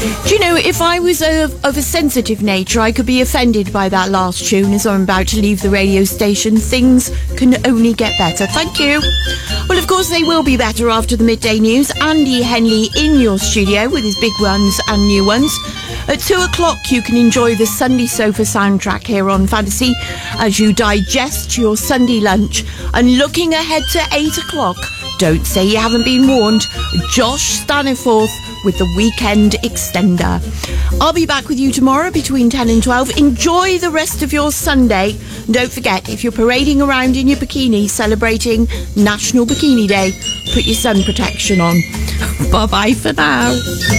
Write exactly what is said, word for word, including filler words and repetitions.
Do you know, if I was of, of a sensitive nature, I could be offended by that last tune as I'm about to leave the radio station. Things can only get better. Thank you. Well, of course, they will be better after the midday news. Andy Henley in your studio with his big ones and new ones. At two o'clock, you can enjoy the Sunday Sofa soundtrack here on Fantasy as you digest your Sunday lunch. And looking ahead to eight o'clock, don't say you haven't been warned, Josh Staniforth with the Weekend Extender. I'll be back with you tomorrow between ten and twelve. Enjoy the rest of your Sunday. And don't forget, if you're parading around in your bikini celebrating National Bikini Day, put your sun protection on. Bye-bye for now.